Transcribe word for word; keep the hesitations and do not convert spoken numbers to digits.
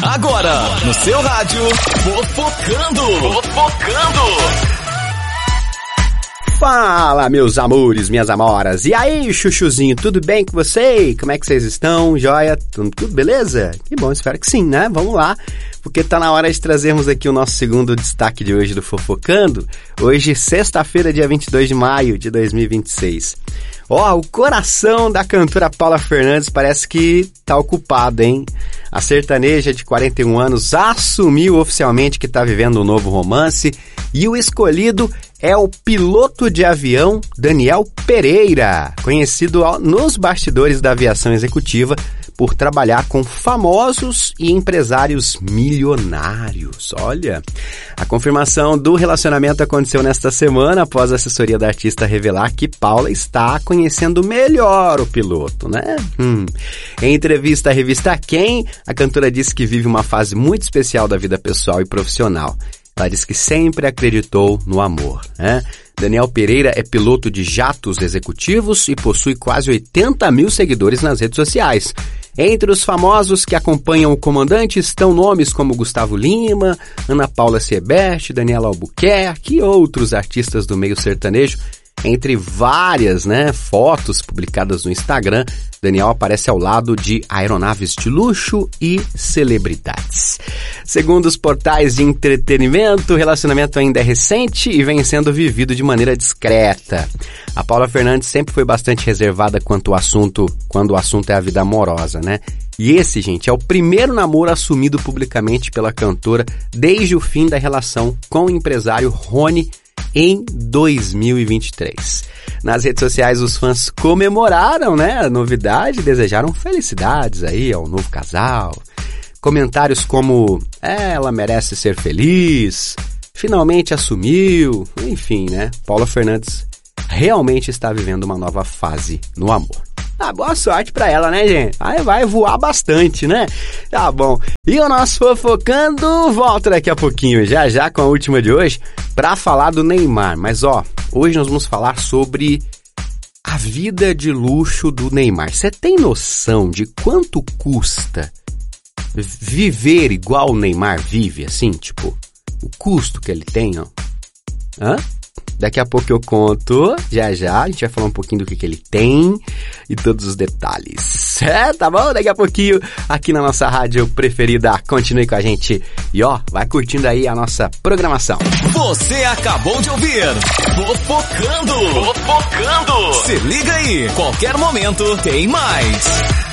Agora, no seu rádio, Fofocando. Fofocando. Fala, meus amores, minhas amoras. E aí, chuchuzinho, tudo bem com você? Como é que vocês estão? Joia? Tudo, tudo beleza? Que bom, espero que sim, né? Vamos lá, porque tá na hora de trazermos aqui o nosso segundo destaque de hoje do Fofocando. Hoje, sexta-feira, dia vinte e dois de maio de dois mil e vinte e seis. Ó, oh, o coração da cantora Paula Fernandes parece que tá ocupado, hein? A sertaneja de quarenta e um anos assumiu oficialmente que tá vivendo um novo romance e o escolhido é o piloto de avião Daniel Pereira, conhecido nos bastidores da aviação executiva por trabalhar com famosos e empresários milionários. Olha, a confirmação do relacionamento aconteceu nesta semana após a assessoria da artista revelar que Paula está conhecendo melhor o piloto, né? Hum. Em entrevista à revista Quem, a cantora disse que vive uma fase muito especial da vida pessoal e profissional. Ela diz que sempre acreditou no amor, né? Daniel Pereira é piloto de jatos executivos e possui quase oitenta mil seguidores nas redes sociais. Entre os famosos que acompanham o comandante estão nomes como Gustavo Lima, Ana Paula Sebeste, Daniela Albuquerque e outros artistas do meio sertanejo. Entre várias, né, fotos publicadas no Instagram, Daniel aparece ao lado de aeronaves de luxo e celebridades. Segundo os portais de entretenimento, o relacionamento ainda é recente e vem sendo vivido de maneira discreta. A Paula Fernandes sempre foi bastante reservada quanto ao assunto, quando o assunto é a vida amorosa, né? E esse, gente, é o primeiro namoro assumido publicamente pela cantora desde o fim da relação com o empresário Rony em dois mil e vinte e três. Nas redes sociais, os fãs comemoraram, né, a novidade e desejaram felicidades aí ao novo casal. Comentários como, é, ela merece ser feliz, finalmente assumiu, enfim, né, Paula Fernandes realmente está vivendo uma nova fase no amor. Ah, boa sorte pra ela, né, gente? Aí vai voar bastante, né? Tá bom. E o nosso Fofocando volta daqui a pouquinho, já já com a última de hoje, pra falar do Neymar. Mas, ó, hoje nós vamos falar sobre a vida de luxo do Neymar. Você tem noção de quanto custa viver igual o Neymar vive, assim? Tipo, o custo que ele tem, ó. Hã? Daqui a pouco eu conto, já já, a gente vai falar um pouquinho do que, que ele tem e todos os detalhes. É, tá bom? Daqui a pouquinho, aqui na nossa rádio preferida, continue com a gente e ó, vai curtindo aí a nossa programação. Você acabou de ouvir Fofocando. Fofocando. Se liga aí, qualquer momento tem mais.